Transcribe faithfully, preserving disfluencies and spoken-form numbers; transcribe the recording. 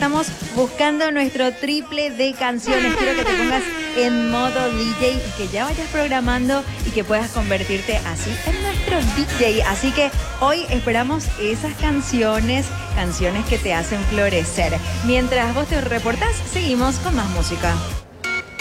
estamos buscando nuestro triple de canciones. Quiero que te pongas en modo D J y que ya vayas programando y que puedas convertirte así en nuestro D J. Así que hoy esperamos esas canciones, canciones que te hacen florecer. Mientras vos te reportás, seguimos con más música.